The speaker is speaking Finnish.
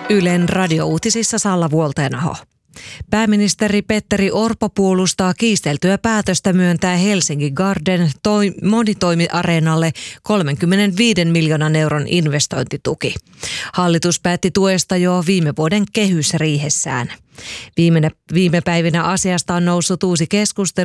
Ylen radiouutisissa Salla Vuoltenaho. Pääministeri Petteri Orpo puolustaa kiisteltyä päätöstä myöntää Helsingin Garden monitoimiareenalle 35 miljoonan euron investointituki. Hallitus päätti tuesta jo viime vuoden kehysriihessään. Viime päivinä asiasta on noussut uusi keskustelu